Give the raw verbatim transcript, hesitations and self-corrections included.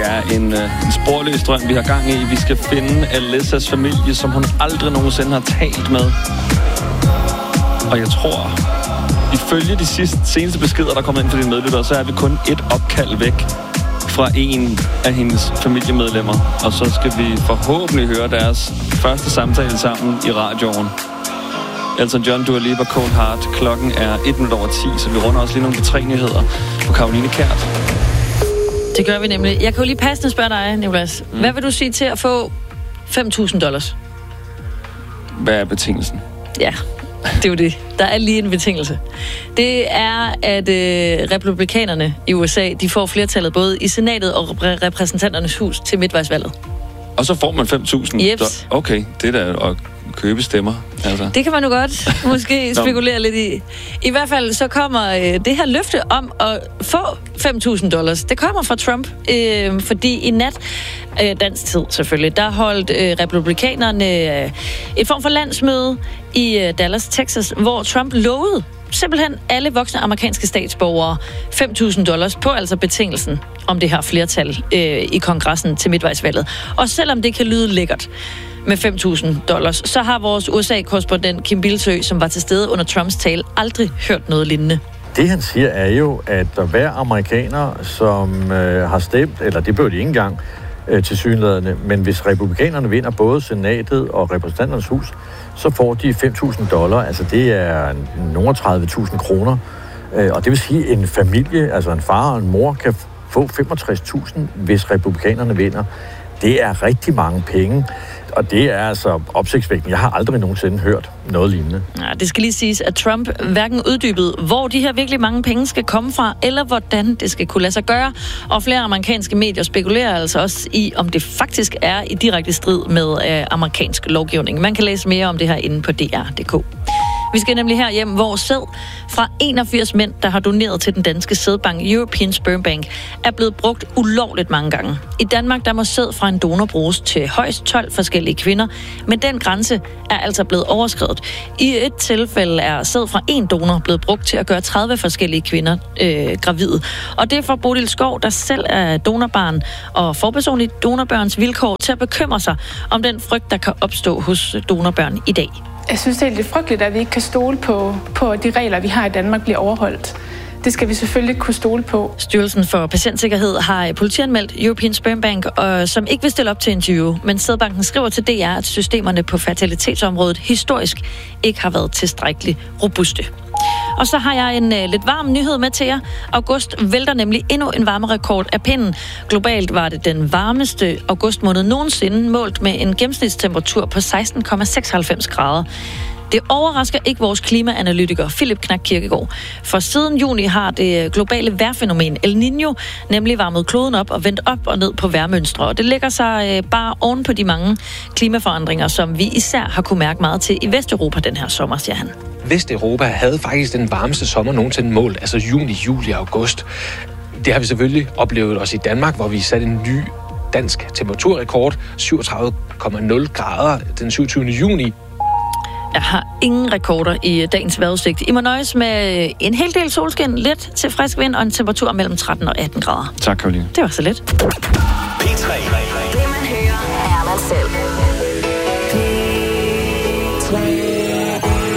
er en, en sporløs drøm, vi har gang i. Vi skal finde Alissas familie, som hun aldrig nogensinde har talt med. Og jeg tror, ifølge de sidste, seneste beskeder, der er kommet ind fra dine medlyttere, så er vi kun et opkald væk fra en af hendes familiemedlemmer. Og så skal vi forhåbentlig høre deres første samtale sammen i radioen. Elton John, Dua Lipa, Cold Heart. Klokken er et minut over ti, så vi runder også lige nogle på tre nyheder på Caroline Kjært. Det gør vi nemlig. Jeg kan jo lige passende spørge dig, Nicolas. Mm. Hvad vil du sige til at få fem tusind dollars? Hvad er betingelsen? Ja, det er jo det. Der er lige en betingelse. Det er, at øh, republikanerne i U S A, de får flertallet både i senatet og repræsentanternes hus til midtvejsvalget. Og så får man fem tusind? Jeps. Okay, det er da at købe stemmer. Altså. Det kan man jo godt måske spekulere lidt i. I hvert fald så kommer øh, det her løfte om at få fem tusind dollars. Det kommer fra Trump, øh, fordi i nat, øh, dansk tid selvfølgelig, der holdt øh, republikanerne øh, et form for landsmøde i øh, Dallas, Texas, hvor Trump lovede simpelthen alle voksne amerikanske statsborgere fem tusind dollars på altså betingelsen om det her flertal øh, i kongressen til midtvejsvalget. Og selvom det kan lyde lækkert med fem tusind dollars, så har vores U S A-korrespondent Kim Bildsøe, som var til stede under Trumps tale, aldrig hørt noget lignende. Det han siger er jo, at hver amerikaner, som øh, har stemt, eller det bør de ikke engang øh, tilsyneladende, men hvis republikanerne vinder både senatet og repræsentanternes hus, så får de fem tusind dollar, altså det er nogle tredive tusind kroner. Øh, og det vil sige, at en familie, altså en far og en mor, kan få femogtres tusind, hvis republikanerne vinder. Det er rigtig mange penge. Og det er altså opsigtsvækkende. Jeg har aldrig nogensinde hørt noget lignende. Ja, det skal lige siges, at Trump hverken uddybede, hvor de her virkelig mange penge skal komme fra, eller hvordan det skal kunne lade sig gøre. Og flere amerikanske medier spekulerer altså også i, om det faktisk er i direkte strid med øh, amerikansk lovgivning. Man kan læse mere om det her inde på D R punktum d k. Vi skal nemlig herhjem, hvor sæd fra enogfirs mænd, der har doneret til den danske sædbank European Sperm Bank, er blevet brugt ulovligt mange gange. I Danmark der må sæd fra en donor bruges til højst tolv forskellige kvinder, men den grænse er altså blevet overskredet. I et tilfælde er sæd fra en donor blevet brugt til at gøre tredive forskellige kvinder øh, gravide. Og det får Bodil Skov, der selv er donorbarn og forpersonligt donorbørns vilkår, til at bekymre sig om den frygt, der kan opstå hos donorbørn i dag. Jeg synes, det er lidt frygteligt, at vi ikke kan stole på, på at de regler, vi har i Danmark, bliver overholdt. Det skal vi selvfølgelig kunne stole på. Styrelsen for Patientsikkerhed har politianmeldt European Sperm Bank, og, som ikke vil stille op til interview. Men sædbanken skriver til D R, at systemerne på fertilitetsområdet historisk ikke har været tilstrækkeligt robuste. Og så har jeg en uh, lidt varm nyhed med til jer. August vælter nemlig endnu en varmerekord af pinden. Globalt var det den varmeste augustmåned nogensinde, målt med en gennemsnitstemperatur på seksten komma seksoghalvfems grader. Det overrasker ikke vores klimaanalytiker Philip Knak Kirkegaard. For siden juni har det globale vejrfænomen El Niño nemlig varmet kloden op og vendt op og ned på vejrmønstre. Og det lægger sig bare oven på de mange klimaforandringer, som vi især har kunne mærke meget til i Vesteuropa den her sommer, siger han. Vesteuropa havde faktisk den varmeste sommer nogensinde målt, altså juni, juli og august. Det har vi selvfølgelig oplevet også i Danmark, hvor vi satte en ny dansk temperaturrekord, syvogtredive komma nul grader den syvogtyvende juni. Jeg har ingen rekorder i dagens vejrudsigt. I må nøjes med en hel del solskin, lidt til frisk vind og en temperatur mellem tretten og atten grader. Tak, Karoline. Det var så let.